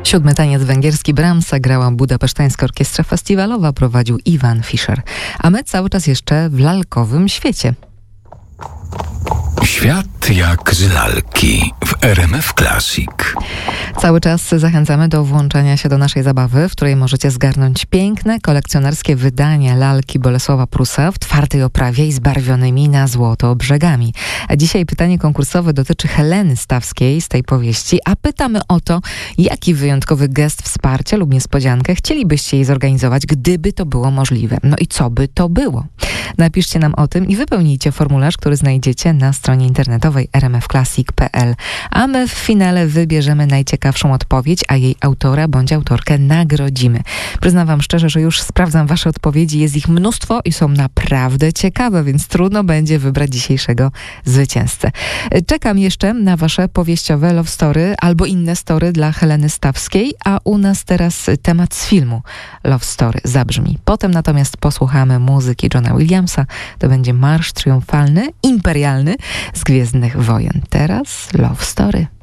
7. taniec węgierski Brahmsa grała Budapesztańska Orkiestra Festiwalowa, prowadził Iwan Fischer. A my cały czas jeszcze w lalkowym świecie. Świat jak z lalki w RMF Classic. Cały czas zachęcamy do włączenia się do naszej zabawy, w której możecie zgarnąć piękne, kolekcjonerskie wydanie lalki Bolesława Prusa w twardej oprawie i zbarwionymi na złoto brzegami. A dzisiaj pytanie konkursowe dotyczy Heleny Stawskiej z tej powieści, a pytamy o to, jaki wyjątkowy gest wsparcia lub niespodziankę chcielibyście jej zorganizować, gdyby to było możliwe. No i co by to było? Napiszcie nam o tym i wypełnijcie formularz, który znajdziecie na stronie internetowej rmfclassic.pl. A my w finale wybierzemy najciekawszą odpowiedź, a jej autora bądź autorkę nagrodzimy. Przyznam wam szczerze, że już sprawdzam wasze odpowiedzi, jest ich mnóstwo i są naprawdę ciekawe, więc trudno będzie wybrać dzisiejszego zwycięzcę. Czekam jeszcze na wasze powieściowe love story albo inne story dla Heleny Stawskiej, a u nas teraz temat z filmu Love Story zabrzmi. Potem natomiast posłuchamy muzyki Johna Williamsa. To będzie marsz triumfalny, imperialny z Gwiezdnych Wojen. Teraz Love Story.